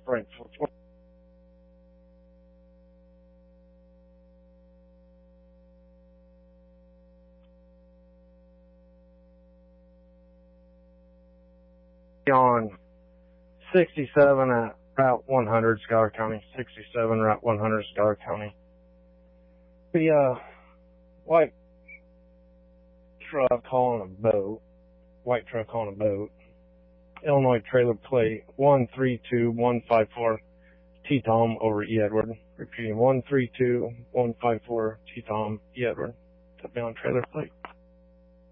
Sprint. On 67 at Route 100, Schuyler County. 67 Route 100, Schuyler County. The white truck hauling a boat. White truck hauling a boat. Illinois trailer plate 132154 T-Tom over E. Edward. Repeating 132154 T-Tom E. Edward. That'll be on trailer plate.